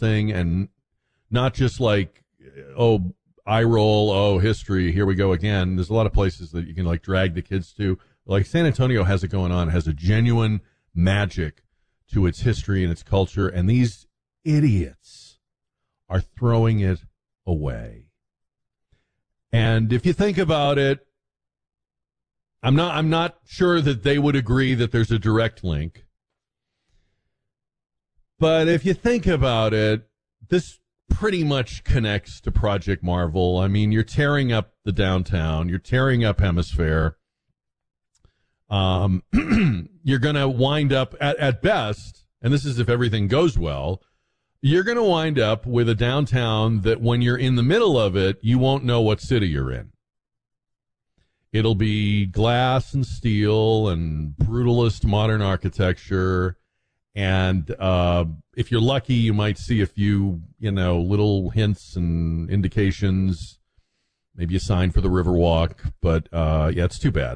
thing, and not just like, oh, eye roll, oh, history, here we go again. There's a lot of places that you can like drag the kids to. Like San Antonio has it going on. It has a genuine magic to its history and its culture, and these idiots are throwing it away. And if you think about it, I'm not sure that they would agree that there's a direct link. But if you think about it, this pretty much connects to Project Marvel. I mean, you're tearing up the downtown. You're tearing up Hemisphere. You're going to wind up, at best, and this is if everything goes well, you're going to wind up with a downtown that when you're in the middle of it, you won't know what city you're in. It'll be glass and steel and brutalist modern architecture. And if you're lucky, you might see a few, little hints and indications, maybe a sign for the Riverwalk. But, yeah, it's too bad.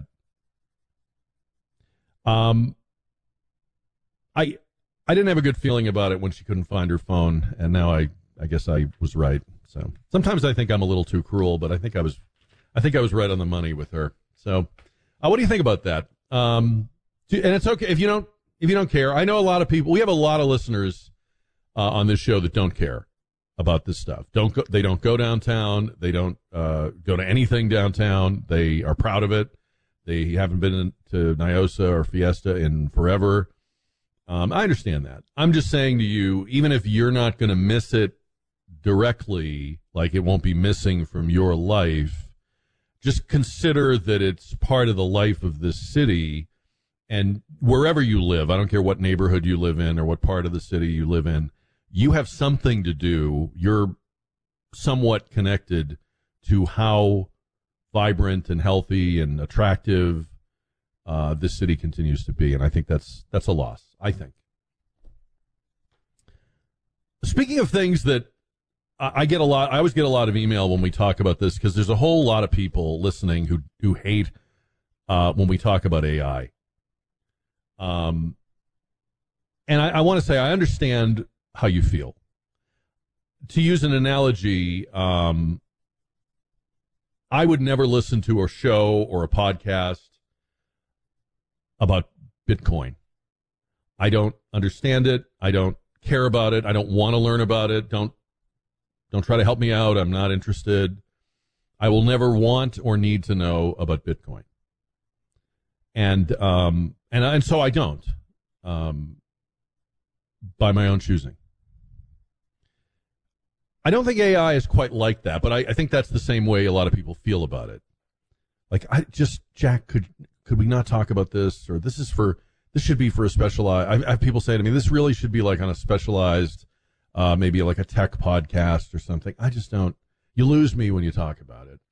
I didn't have a good feeling about it when she couldn't find her phone, and now I guess I was right. So sometimes I think I'm a little too cruel, but I think I was right on the money with her. So, what do you think about that? And it's okay if you don't care. I know a lot of people. We have a lot of listeners on this show that don't care about this stuff. They don't go downtown. They don't go to anything downtown. They are proud of it. They haven't been to Nyosa or Fiesta in forever. I understand that. I'm just saying to you, even if you're not going to miss it directly, like it won't be missing from your life, just consider that it's part of the life of this city. And wherever you live, I don't care what neighborhood you live in or what part of the city you live in, you have something to do. You're somewhat connected to how vibrant and healthy and attractive this city continues to be. And I think that's a loss, I think. Speaking of things that I always get a lot of email when we talk about this, because there's a whole lot of people listening who hate when we talk about AI. And I want to say I understand how you feel. To use an analogy, I would never listen to a show or a podcast about Bitcoin. I don't understand it. I don't care about it. I don't want to learn about it. Don't try to help me out. I'm not interested. I will never want or need to know about Bitcoin. And so I don't, by my own choosing. I don't think AI is quite like that, but I think that's the same way a lot of people feel about it. Like, Jack, could we not talk about this? Or this should be for a specialized, I have people say to me, this really should be like on a specialized, maybe like a tech podcast or something. I just don't, you lose me when you talk about it.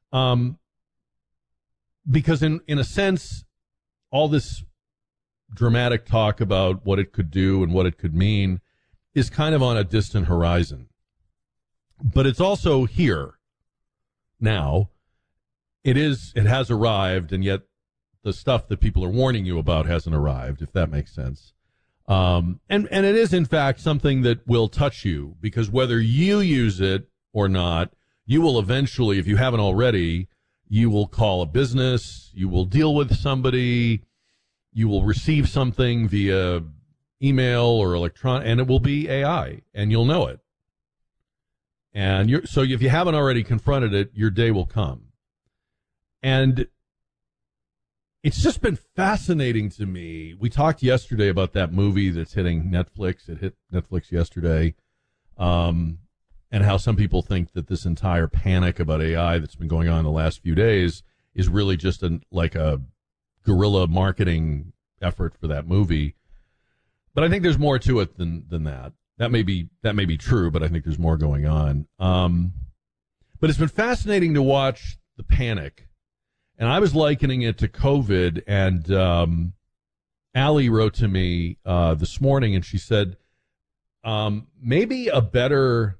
Because in a sense, all this dramatic talk about what it could do and what it could mean is kind of on a distant horizon. But it's also here now. It has arrived, and yet the stuff that people are warning you about hasn't arrived, if that makes sense. And it is, in fact, something that will touch you, because whether you use it or not, you will eventually, if you haven't already, you will call a business, you will deal with somebody, you will receive something via email or electronic, and it will be AI, and you'll know it. And so if you haven't already confronted it, your day will come. And it's just been fascinating to me. We talked yesterday about that movie that's hitting Netflix. It hit Netflix yesterday. And how some people think that this entire panic about AI that's been going on the last few days is really just like a guerrilla marketing effort for that movie. But I think there's more to it than that. That may be true, but I think there's more going on. But it's been fascinating to watch the panic. And I was likening it to COVID, and Allie wrote to me this morning, and she said, maybe a better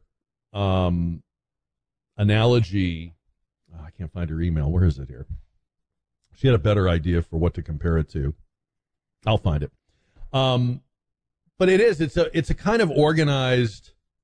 analogy, I can't find her email. Where is it here? She had a better idea for what to compare it to. I'll find it. But it's a kind of organized